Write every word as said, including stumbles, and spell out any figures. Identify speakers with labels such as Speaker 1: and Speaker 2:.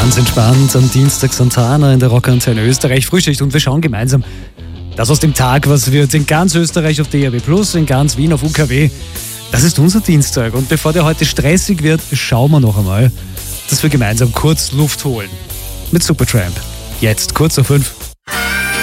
Speaker 1: Ganz entspannt am Dienstag Santana in der Rockantenne Österreich Frühschicht und wir schauen gemeinsam das aus dem Tag, was wird in ganz Österreich auf D A B plus, in ganz Wien auf U K W. Das ist unser Dienstag und bevor der heute stressig wird, schauen wir noch einmal, dass wir gemeinsam kurz Luft holen. Mit Supertramp. Jetzt kurz vor fünf.